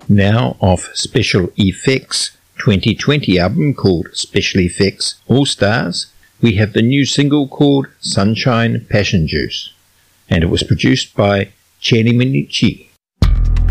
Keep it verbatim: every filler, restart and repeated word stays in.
Now off Special Effects twenty twenty album called Special Effects All Stars, we have the new single called Sunshine Passion Juice, and it was produced by Gianni Minichi.